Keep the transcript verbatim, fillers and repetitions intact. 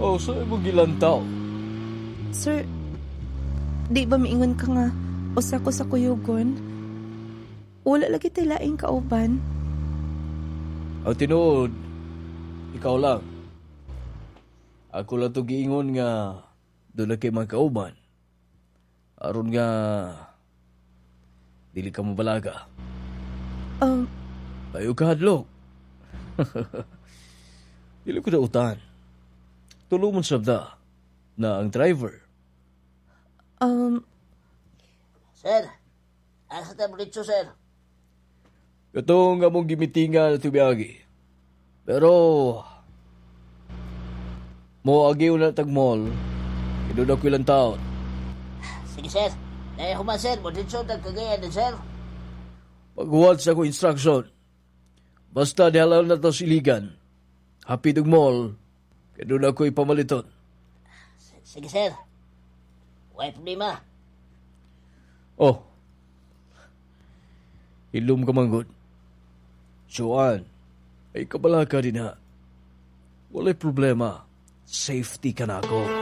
Oh, sa mo gilantaw? Sir, di ba miingon ka nga usa ko sa kuyugon? Wala lagi tayo laing kauban. Ang tinuod, ikaw lang. Ako lang to giingon nga doon na kay mga kauban. Aron nga dili ka mo balaga. Um, Ayaw ka hadlok. Dili ko na utan. Tulumon sabda na ang driver. um, Sir, asa tayo dito, sir? Katong nga mong gimitinga na tubiyagi. Pero, mo agiw na tag mall, idod ako ilang taon. Sige, sir. Dahil human, sir, mo dito nagkagayan din, sir. Paghuwad sa ko instruction. Basta dihalaw na to siligan. Happy tag mall, kaya doon ako ipamaliton. Sige, sir. Why problema? Oh, ilum ka manggod. Joan, ay kabala ka din ha. Wala'y problema. Safety ka na ako.